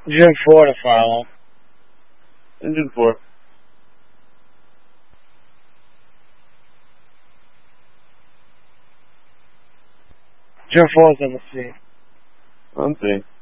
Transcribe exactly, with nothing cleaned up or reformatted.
June four to follow. June four. June four is on the scene. I'm seeing.